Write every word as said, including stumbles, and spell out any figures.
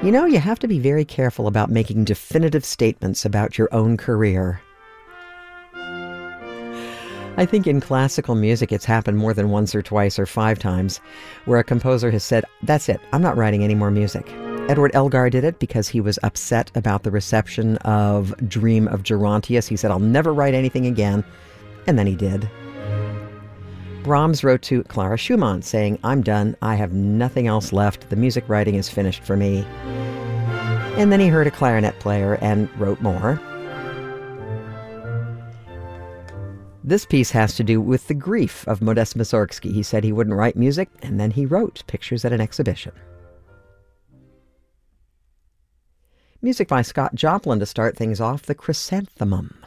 You know, you have to be very careful about making definitive statements about your own career. I think in classical music it's happened more than once or twice or five times where a composer has said, that's it, I'm not writing any more music. Edward Elgar did it because he was upset about the reception of Dream of Gerontius. He said, I'll never write anything again. And then he did. Brahms wrote to Clara Schumann saying, I'm done, I have nothing else left, the music writing is finished for me. And then he heard a clarinet player and wrote more. This piece has to do with the grief of Modest Mussorgsky. He said he wouldn't write music, and then he wrote Pictures at an Exhibition. Music by Scott Joplin to start things off, The Chrysanthemum.